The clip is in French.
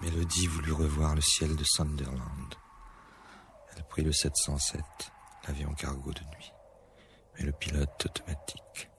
Mélodie voulut revoir le ciel de Sunderland. Elle prit le 707, l'avion cargo de nuit, mais le pilote automatique